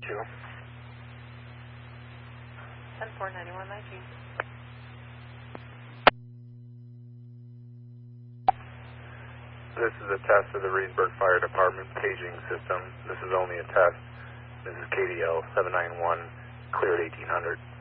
Two. 10-4-91-19. This is a test of the Reedsburg Fire Department paging system. This is only a test. This is KDL 791, cleared 1800.